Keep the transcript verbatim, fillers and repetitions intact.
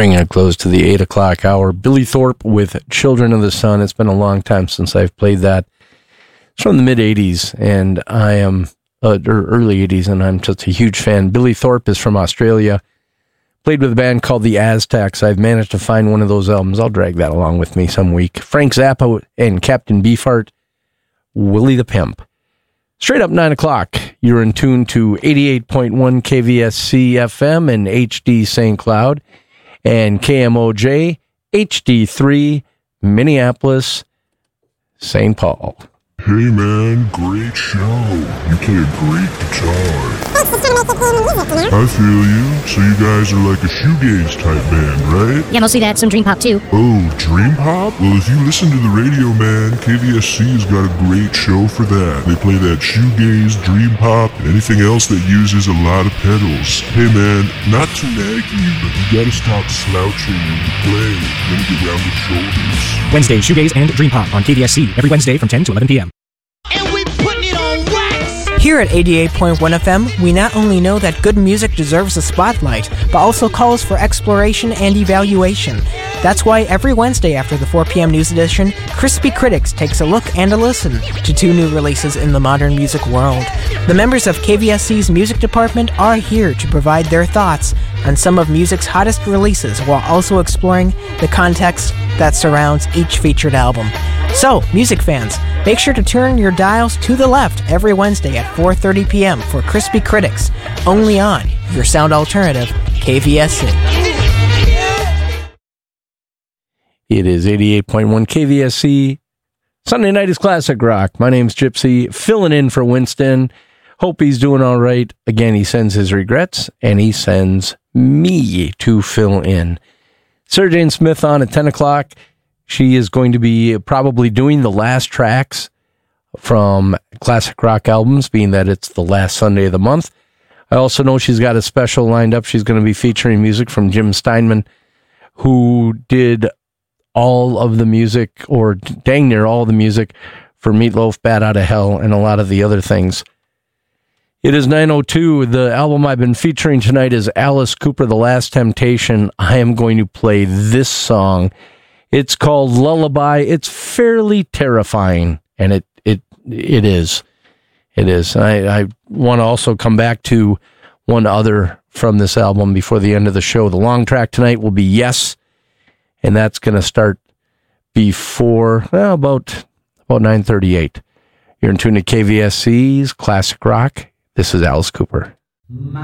Bringing a close to the eight o'clock hour. Billy Thorpe with Children of the Sun. It's been a long time since I've played that. It's from the mid-eighties, and I am, uh, or early eighties, and I'm just a huge fan. Billy Thorpe is from Australia. Played with a band called the Aztecs. I've managed to find one of those albums. I'll drag that along with me some week. Frank Zappa and Captain Beefheart, Willie the Pimp. Straight up nine o'clock. You're in tune to eighty-eight point one K V S C F M and H D Saint Cloud. And K M O J, H D three, Minneapolis, Saint Paul. Hey man, great show. You play a great guitar. I feel you. So you guys are like a shoegaze type band, right? Yeah, mostly that. Some dream pop too. Oh, dream pop? Well, if you listen to the radio, man, K V S C has got a great show for that. They play that shoegaze, dream pop, and anything else that uses a lot of pedals. Hey man, not to nag you, but you gotta stop slouching when you play. You're gonna get round the shoulders. Wednesday, shoegaze and dream pop on K V S C every Wednesday from ten to eleven p.m. And we putting it on wax! Here at eighty-eight point one F M, we not only know that good music deserves a spotlight, but also calls for exploration and evaluation. That's why every Wednesday after the four p.m. news edition, Crispy Critics takes a look and a listen to two new releases in the modern music world. The members of K V S C's music department are here to provide their thoughts on some of music's hottest releases while also exploring the context that surrounds each featured album. So, music fans, make sure to turn your dials to the left every Wednesday at four thirty p.m. for Crispy Critics, only on your sound alternative, K V S C. It is eighty-eight point one K V S C. Sunday night is classic rock. My name's Gypsy, filling in for Winston. Hope he's doing all right. Again, he sends his regrets, and he sends me to fill in. Sarah Jane Smith on at ten o'clock. She is going to be probably doing the last tracks from classic rock albums, being that it's the last Sunday of the month. I also know she's got a special lined up. She's going to be featuring music from Jim Steinman, who did all of the music, or dang near all the music, for Meatloaf, Bat Out of Hell, and a lot of the other things. It is nine oh two. The album I've been featuring tonight is Alice Cooper, The Last Temptation. I am going to play this song. It's called Lullaby. It's fairly terrifying, and it it it is. It is. I, I want to also come back to one other from this album before the end of the show. The long track tonight will be Yes, and that's going to start before, well, about, about nine thirty-eight. You're in tune to K V S C's Classic Rock. This is Alice Cooper.